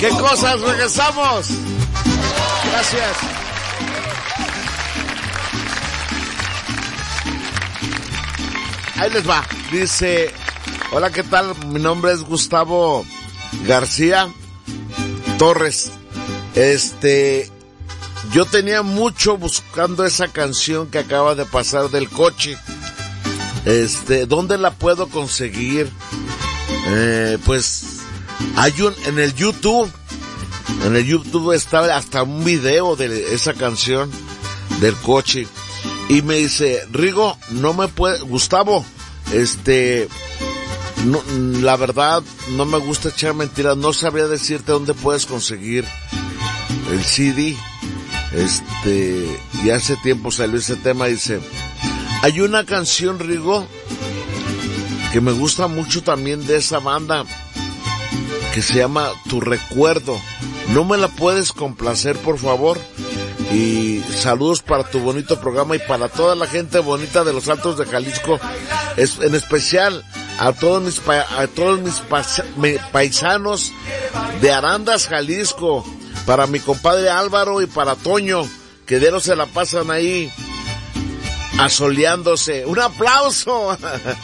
¿Qué cosas? Regresamos. Gracias. Ahí les va. Dice, hola, ¿qué tal? Mi nombre es Gustavo García Torres. Yo tenía mucho buscando esa canción que acaba de pasar del coche. ¿Dónde la puedo conseguir? Pues hay en el YouTube. En el YouTube está hasta un video de esa canción del coche. Y me dice, Rigo, no me puede, Gustavo, no, la verdad, no me gusta echar mentiras, no sabría decirte dónde puedes conseguir el CD. Y hace tiempo salió ese tema, dice, hay una canción, Rigo, que me gusta mucho también de esa banda, que se llama Tu Recuerdo. ¿No me la puedes complacer, por favor? Y saludos para tu bonito programa y para toda la gente bonita de los Altos de Jalisco, en especial a todos mis paisanos de Arandas, Jalisco, para mi compadre Álvaro y para Toño, que de se la pasan ahí asoleándose. ¡Un aplauso! Asoleándose.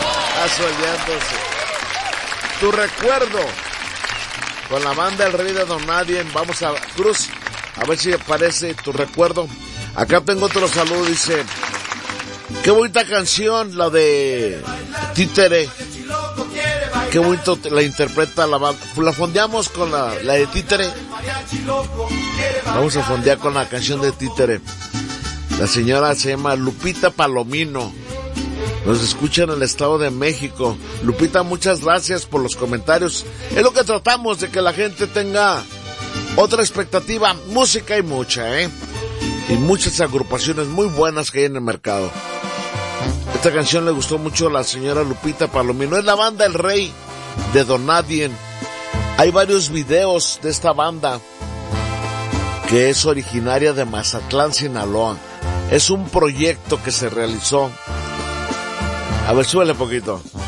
Tu Recuerdo, con la banda El Rey de Don Nadie. Vamos a Cruz, a ver si aparece Tu Recuerdo. Acá tengo otro saludo, dice, qué bonita canción, la de Títere. Qué bonito la interpreta la banda. La fondeamos con la de Títere. Vamos a fondear con la canción de Títere. La señora se llama Lupita Palomino. Nos escucha en el Estado de México. Lupita, muchas gracias por los comentarios. Es lo que tratamos, de que la gente tenga otra expectativa. Música hay mucha, y muchas agrupaciones muy buenas que hay en el mercado. Esta canción le gustó mucho a la señora Lupita Palomino. Es la banda El Rey de Don Nadie. Hay varios videos de esta banda, que es originaria de Mazatlán, Sinaloa. Es un proyecto que se realizó. A ver, súbele poquito.